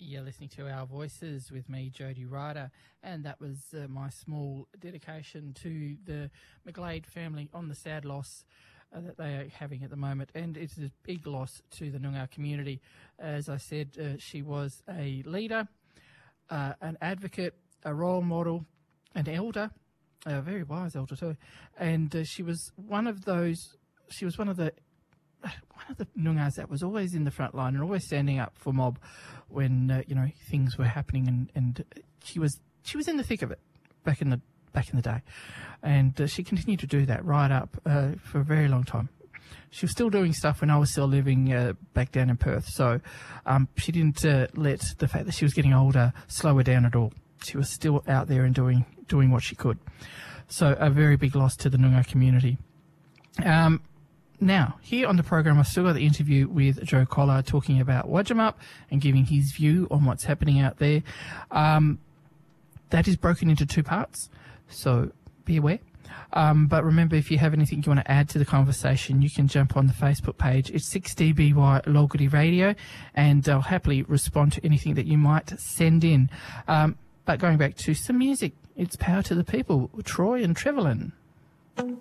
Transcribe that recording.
You're listening to Our Voices with me, Jody Ryder, and that was my small dedication to the McGlade family on the sad loss that they are having at the moment, and it's a big loss to the Noongar community. As I said, she was a leader, an advocate, a role model, an elder, a very wise elder too, and she was one of the Noongars that was always in the front line and always standing up for mob when things were happening, and she was in the thick of it back in the day, and she continued to do that right up for a very long time. She was still doing stuff when I was still living back down in Perth, so she didn't let the fact that she was getting older slow her down at all. She was still out there and doing what she could. So a very big loss to the Noongar community. Now, here on the program, I've still got the interview with Joe Collard talking about Wadjamup and giving his view on what's happening out there. That is broken into two parts, so be aware. But remember, if you have anything you want to add to the conversation, you can jump on the Facebook page. It's 6DBY Logody Radio, and I'll happily respond to anything that you might send in. But going back to some music, it's Power to the People, Troy and Trevelyan.